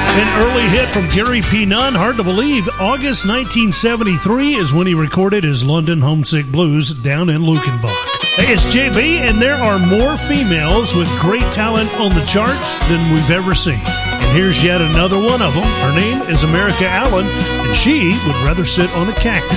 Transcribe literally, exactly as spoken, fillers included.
An early hit from Gary P. Nunn. Hard to believe. August nineteen seventy-three is when he recorded his London Homesick Blues down in Luckenbach. Hey, it's J B, and there are more females with great talent on the charts than we've ever seen. And here's yet another one of them. Her name is America Allen, and she would rather sit on a cactus